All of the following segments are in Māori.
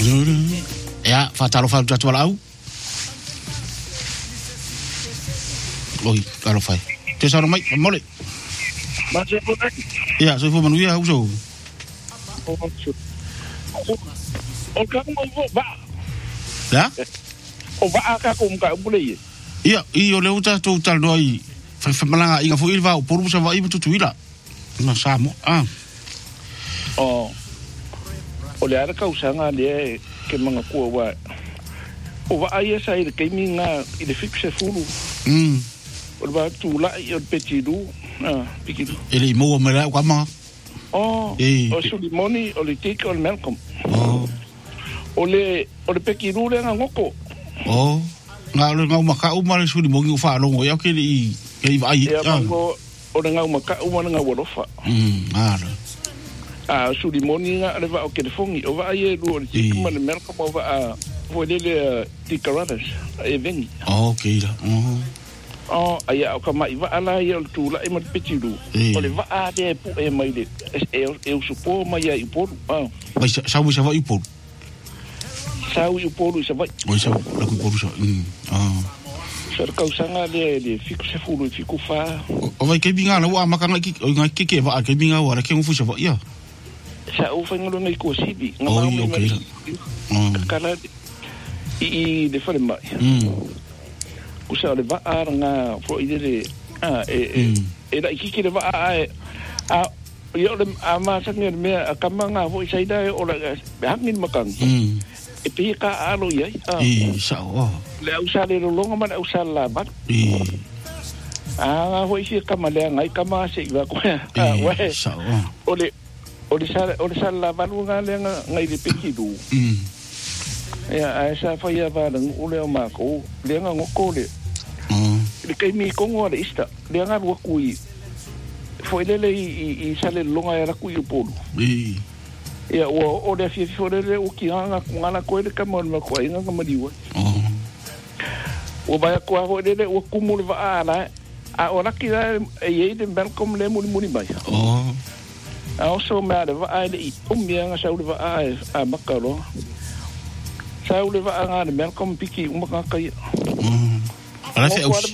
Ya, fatalo fa tu au. Oi, karo fai. Te sa mai, mole. Ma se po ai. Ya, so fo manuia uso. O ka mo va. Ya? O va ka ko ka bule. Ia, o le uta tu tal doi. Fa malanga inga fo ilva o poru sa va i tu tuila. Na samo. O le ara kausanga le ke mga kua wa. O va ai sa i ke minga i le fixe fulu. O le va tu la i o petidu. Pikidu. Ele mo mera kwa ma. O su limoni o le tiki o le Malcolm. O le pekidu le nga ngoko. Nga le ngau maka uma le su limoni o fa longo ya ke i ke vai. O le ngau maka uma nga wolofa. Su limoni nga le va o ke le fongi o va ai lu o le tiki ma le Malcolm o va o le tikaradas e vengi. Okay la. Aya o kama i va ala i o tula i mat petiru. O le va a de pu e mai de eu supo mai i poru. Vai sa va i poru. Sau i poru sa vai. O sa la ku poru sa. Sa ka usanga le fiku se fulu fiku fa. O vai ke binga la wa makanga ki va ke binga wa ke ngu sa va ia. Sa u fa ngalo ngai ko sibi. Okay la. Kala i de fa mai. Usa le va nga fo idele era ikiki le va yo le ama sa nge me akamanga fo isaida o la hangin makang e pika alo ye sa le usa le longa man usa la bat fo isi kamale ngai kama se va ko wa sa o le sa la balu nga le ngai le pikidu sa fa ya va ng ule ma ko le nga ngoko le le kai mi kongo le ista le nga ru kui foi le i sale longa era kui polo ya o le fi le o ki nga ngana ko le kamon ma ko nga madiwa o ba ko ho le o kumul va ala o la ki e de Malcolm le muni bai also ma de va ale i nga sa le va a makalo sa le va nga de Malcolm piki umaka kai Ala fe aus.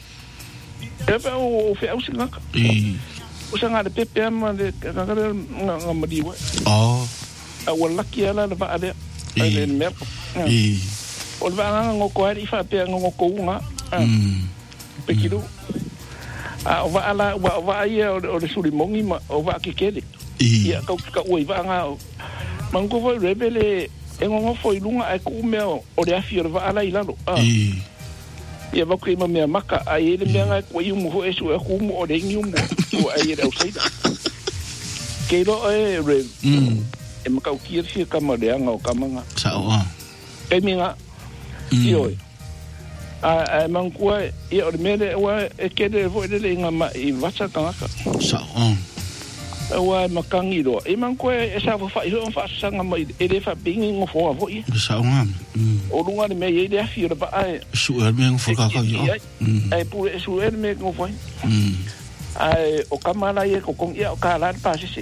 O fe aus nga. Usanga de pepe ama de kakare nga madiwa. Wala ki ala va ale. Ale mer. O va nga ngoko ari fa pe nga ngoko nga. Pekido. O va ala va ia o de suri mongi ma o va kikele. Ia ka oi va nga. Mango va rebele ngo foi lunga ai ku me o de afio va ala ilalo. Ia va ku me maka ai le me nga ku yumu ho esu e ku mo o de yumu o ai le usaida. Ke lo e re. Maka u kier si kama de nga o kama nga. Sa o. E mi nga. Io. Man ku e o me le wa e ke de vo de nga ma I vasa ka nga. Sa o. Wa makangi do e man ko e sa fa I fa sanga mai e le fa bingi ngo fo vo I sa nga o lunga me ye de afio ba ai su er me ngo fo ka yo ai pu e su er me ngo fo ai o kamala ye ko kong ia o kala pa si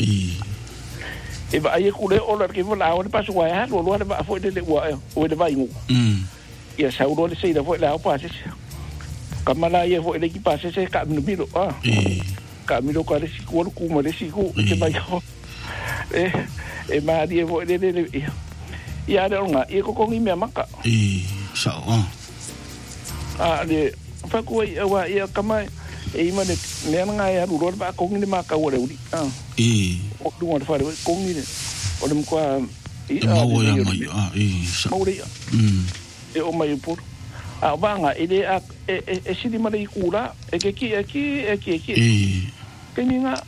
e ba ai ku le o la ke vo la o pa su wa ha lo ba fo de wa o de ba ingu ia sa o le se da fo la o pa si kamala ye fo le ki pa si ka no biro Camilo ko le sikolo ku mo le siku ke mai ko e ma di vo le ia de nga e ko ngi me maka sa le fa ko wa ia kama e ma de me nga ya ru ba ko ngi maka wo le uri o du mo fa ko ngi o le ko ma wo ya mai sa mo le e o mai por ba nga e si di ma le kula e ke Keninga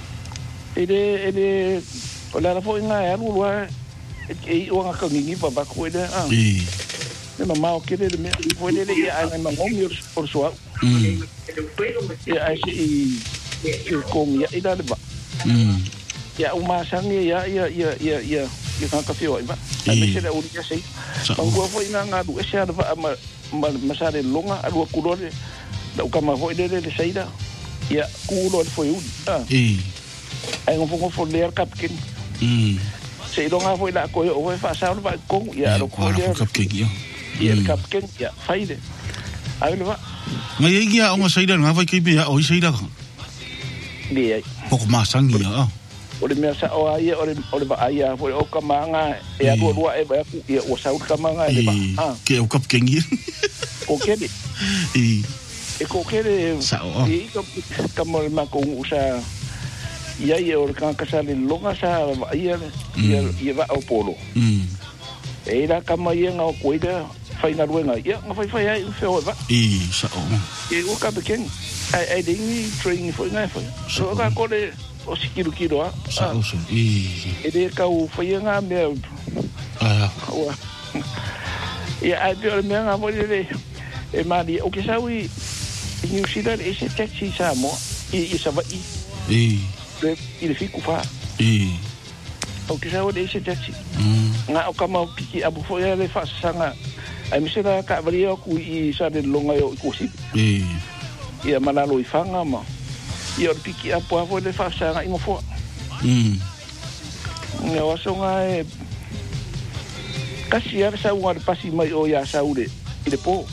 ele ola fo nga ya ruwa e o nga ka ngi ba ko ele no ma o ke le me fo le ya nga ma ngomi por so ya ai si ko ya ida ba ya uma sangi ya ka fio ba ai se le uri ya sei ko fo nga du ese ba ma sare longa alu kulore da ka ma fo le seida ia kulo foi ai ngo fo ler kapkin se longa foi la ko o fa sa ba ko ya ro ko ya kapkegi ya kapken ya faide ai le va ngai ia o saida nga vai ke bia o saida dia poko masangi ya o le mea sa o ai o le ba ai foi o kamanga e a ro e ba ku e o sa kamanga le ba ke o kapkegi o ke de e ko ke de sa o e kamo ma ko usa ia o ka kasale longa sa ia va o polo e la kama ia nga ko ida faina ruenga ia nga fai ai fe o va sa o e o ka beken ai de ni training foi nga foi so ka ko de o sikiru sa o so e de ka o fai nga me ia ai de me nga mo de e mali o ke sa wi New Zealand e se taxi sa mo i sa va il fiku fa o que já o deixa de ti nga o kama piki abu foi ele fa sanga ai me será ka valia ku i sa de longa yo ku si ia malalo i fanga ma ia o piki apu avo le fa sanga i mo fo nga o so nga kasi ar sa un pasi mai o ya sa ure i de po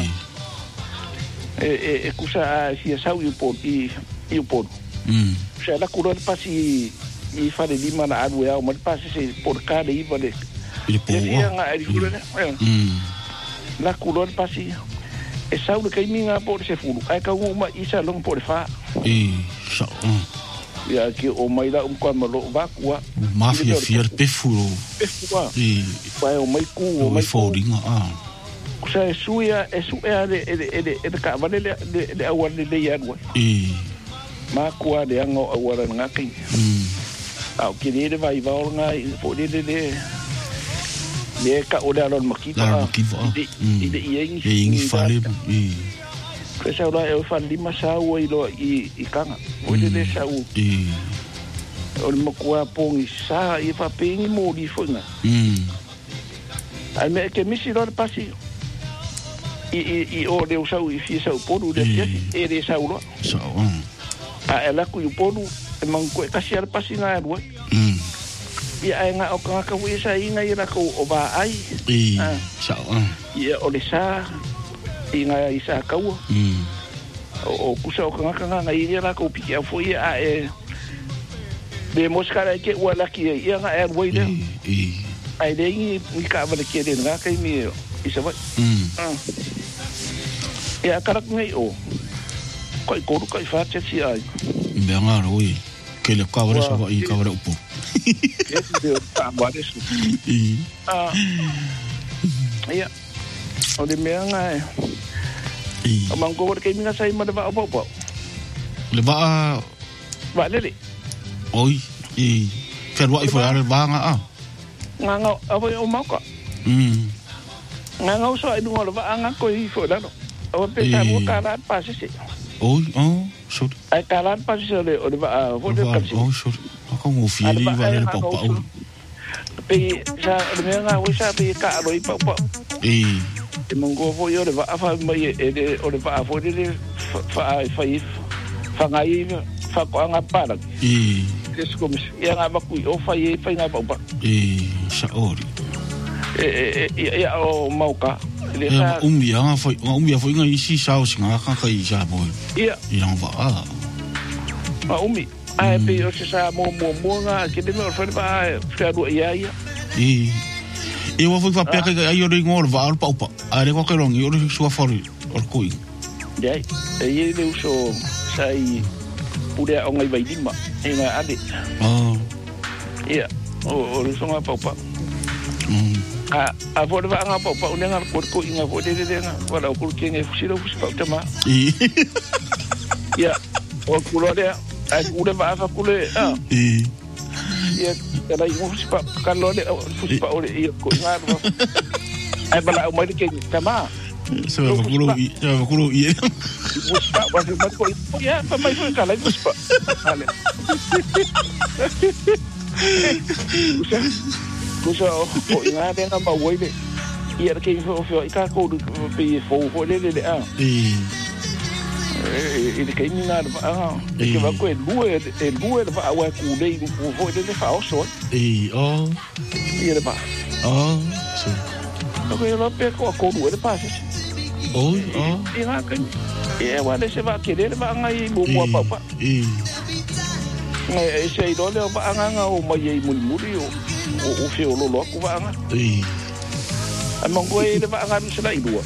kusa si sa u po i po se la cura pasi i fare lima na aru ya o mal pasi se por cada i vale decía nga ai cura la cura pasi e sau de minga por se fulu ai ka uma i sa long por fa sa ya que o mai da ko malo va kwa mafia fier pefuro vai o mai ku o mai folding kusa suya de ka vale de awar de ya ma kua de ango awara ngaki au kiri de vai nga po de ka ola ron makita de ingi fale pesa ora e fa lima sa o i kanga o de sa o o mo kua pongi sa i fa pengi mo di fonga ai me ke misi ro pasi i o de sa o i fi sa o podu de e de sa o so ela ku polu e mango e kasi ar pasina ro ia nga o ka wi sa inga ira ko o ba ai sa ia o le sa inga isa ka o kusa o ka nga ira ko piki a foi a de moscara ke wala ki ia nga er woi de ai de ni ka vale ke de nga kai mi isa va ia karak ngai o kai ko kai fa che si ai benga roi ke le ka vare so i ka vare upo de ta vare so ia o de menga o mango ke minga sai ma va opo le va le oi fer wa i fa ar ba nga nga o mako nga so ai dungo va nga ko i fo da no o pe ta mo kala pa se oi so ai kala pa se le o va vo de pa so ko mo fieli va le pa pe sa me nga o sa pe ka ro i pa e mongo vo yo le va fa mai e de o le va vo de fa ngai fa ko nga para es como ia nga ba ku o fa nga pa sa ori ia o mauka le sa umia foi nga isi sa o singa ka kai sa boy ia não va ma umi ai pe o se sa mo nga ke de me fa ba fa do ia e wa foi fa pe ka ai o ringo va al pa ale ko ke long yo su fa or coi dai e le uso sai pure o ngai vai lima e nga ade ia o le songa pa a vo va nga pa unenga ko inga vo de nga wala ko ke nge fusilo fuspa tama ia o kulo de ai ule va fa kule ia era i fuspa kallo de fuspa o ia ko nga ai bala o mai ke tama so va kulo ia fuspa wa se ma ko ia pa mai ko kala fuspa ale kusa o inga de nga ba woile ia ke fo i ka ko pe fo le ele que ninga e que va com lue va wa ku dei o foi de fa o so e ele va so o que lo pe ko lue de passe e ha que e wa de se va querer va ngai bo papa e se do le va nga o mai muri o fe o lo ku va nga a mongo e va nga se la idua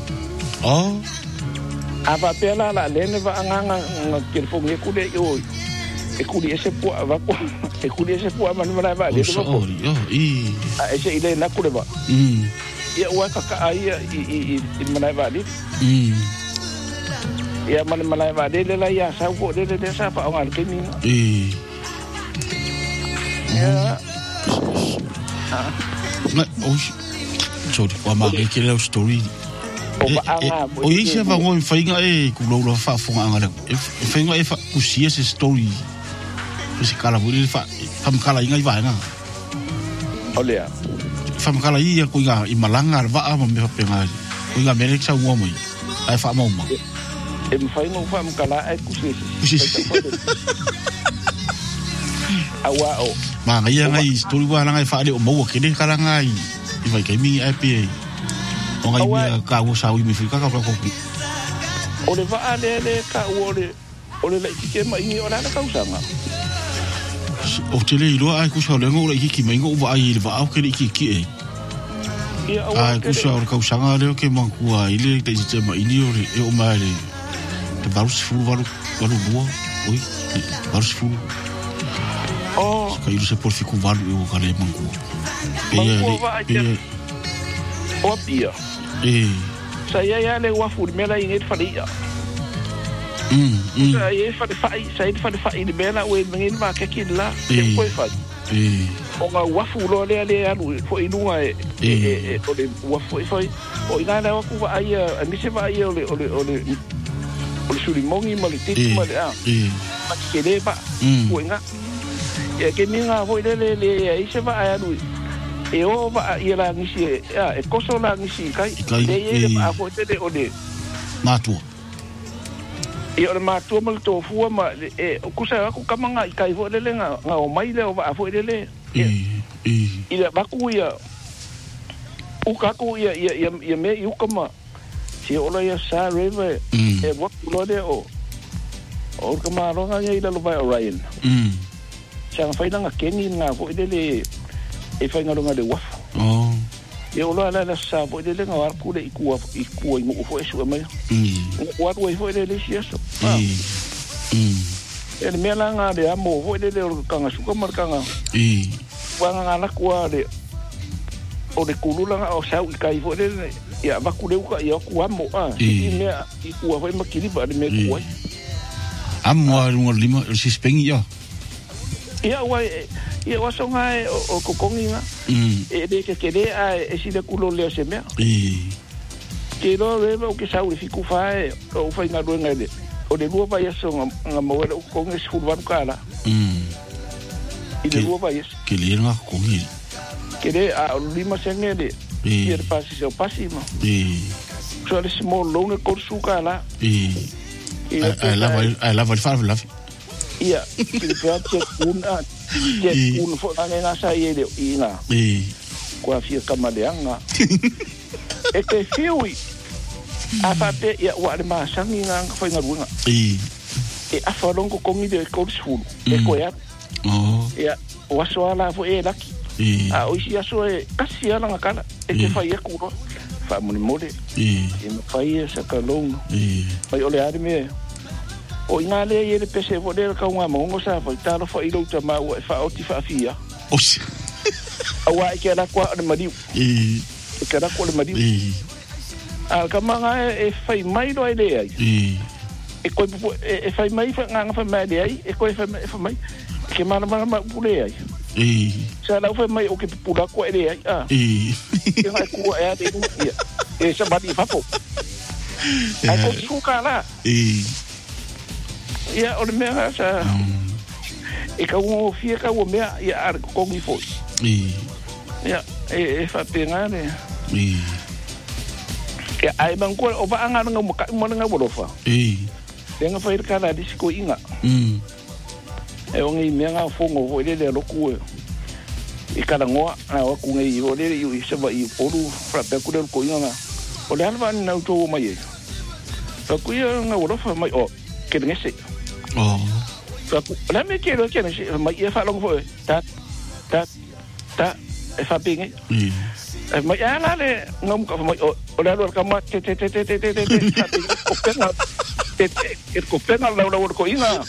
ava pela la lene va nga que fo nge ku de yo e ku ese po va ko e ku ese po ma no va de ko a ese ile na ku de va ia wa ka ai i mana va de ia mana va de la ia sa ko de sa pa ngal ke ni ya sorry wa ma ke le story o isi va ngoi fainga ku lo fa fonga ngala fainga fa ku sia se story se kala buri fa fam kala inga va nga olea fam kala ia ku nga i malanga va ma me fa penga ku nga me sa ngo mo ai fa mo ma e fainga fam kala ai ku sia awa o ma ngai story wa nga fa le o mo ke ni kala ngai i vai ke mi ai pe o ngai ka wo sa wi mi fika ka ko o le va ale ka o le la ki mai ni ona ka usanga o te le ro ai ku sa le ngo le ki mai ngo va ai le va o ke ki e ai ku sa ka usanga le ke man ku ai le te te mai ni o mai le te barus fu varu bo oi barus fu ka ilu se por fiku varu o ka le man ku o pia saya ya le wa fu me la inget faria saya fa de bela we ngin va ke kila e ko fa o nga wa fu lo le alu fo inua o le wa fo o ina la ku va ai mi se va ai o le sulimongi mo le titi mo le ma ke le ba ko nga e ke minga vo le ai se va ai alu e o va ia ni si e koso la ni si kai e va ko te o de matu e o matu mo to fu ma e ku sa ku kamanga kai vo le nga o mai le o va vo le e va ku ia u ka ku ia me u kama si o la ia sa river e vo lo de o kama ro nga ia lo vai Orion sa fa ina nga keni nga vo le e fai ngalonga de waf e ola la sa po de le nga ku le iku ngo fo esu mai wa ko fo le siaso e me la nga de amo fo de ka nga suka marka nga wa nga na ku de o de kulula nga o sa i kai fo de ya va ku le ka ya ku amo me iku fo ma kili ba de me ku amo lunga lima si spengi ya wa ia wasonga o kokongi nga e de ke de e si de kulo le se me ke ro ve o ke sa u fiku fa o fa nga do nga de o de luo va yeso nga mo o kongi su va kala i de luo va yes ke le nga kongi ke de a lima senge de ir pasi so pasima so le small long ko su kala I love ia ke una un fo nga sa ye de ina kwa fia kamaleanga e ke fiui a fate ia wa de ma sangi nga fa nga runga e a fa longo kongi de ko sulu e ko ya ia wa so ala fo e laki a o sia so e kasi ala nga kala e ke fa ye ku fa mo mole e no fa ye sa kalong ai ole ari me o ina le ye le pese vo de ka nga mo sa fa talo fa ilo tama wa fa o ti fa fia o awa ke la kwa de madi ke la kwa de madi al kamanga e fa mai do ide ai e ko e fa mai fa nga fa mai ai e ko fa mai ke mana pule ai sa la fa mai o ke pula kwa ide ai ke nga ku e de e sa madi fa po ai ko suka la ia o le mea sa e ka ungo fia ka ua mea ia ar kongi fo ia e fa pengane ia ai bangko o ba anga nga mo ka mo nga bolofa Tenga fai kala di ko inga. E ongi menga fongo o le loku. I kala ngoa na o ku ngai o le i se va i poru fra pe ku le ko inga. O le alva na to mai. Fa ku ia nga o fa mai o ke ngese. Fa ku la me ke lo ke ngese mai e fa long fo ta e fa pinge. Mai ala le ngom ka mai o le lo ka ma te ko penga la ko inga.